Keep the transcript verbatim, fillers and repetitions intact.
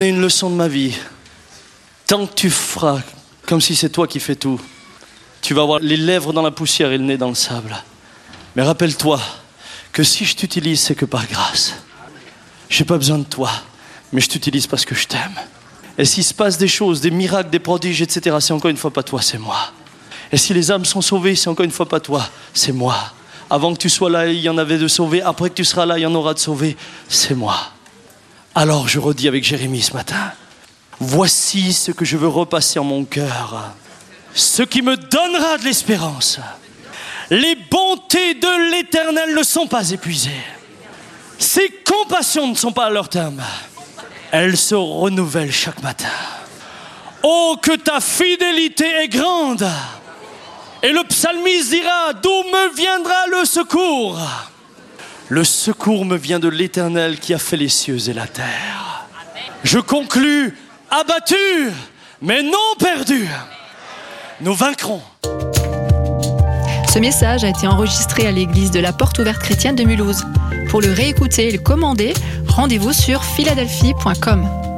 une leçon de ma vie. Tant que tu feras comme si c'est toi qui fais tout, tu vas avoir les lèvres dans la poussière et le nez dans le sable. Mais rappelle-toi que si je t'utilise, c'est que par grâce. J'ai pas besoin de toi, mais je t'utilise parce que je t'aime. Et s'il se passe des choses, des miracles, des prodiges, et cetera, c'est encore une fois pas toi, c'est moi. Et si les âmes sont sauvées, c'est encore une fois pas toi, c'est moi. Avant que tu sois là, il y en avait de sauvés. Après que tu seras là, il y en aura de sauvés. C'est moi. Alors je redis avec Jérémie ce matin. Voici ce que je veux repasser en mon cœur. Ce qui me donnera de l'espérance. Les bontés de l'Éternel ne sont pas épuisées. Ses compassions ne sont pas à leur terme. Elles se renouvellent chaque matin. Oh, que ta fidélité est grande! Et le psalmiste dira, d'où me viendra le secours? Le secours me vient de l'Éternel qui a fait les cieux et la terre. Je conclus, abattu, mais non perdu. Nous vaincrons. Ce message a été enregistré à l'église de la Porte Ouverte Chrétienne de Mulhouse. Pour le réécouter et le commander, rendez-vous sur philadelphie point com.